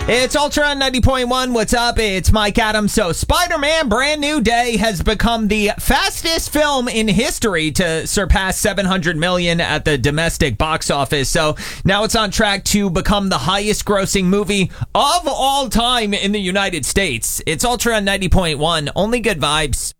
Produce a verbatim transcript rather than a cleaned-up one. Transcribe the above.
It's Ultra ninety point one. What's up? It's Mike Adams. So Spider-Man Brand New Day has become the fastest film in history to surpass seven hundred million at the domestic box office. So now it's on track to become the highest grossing movie of all time in the United States. It's Ultra ninety point one. Only good vibes.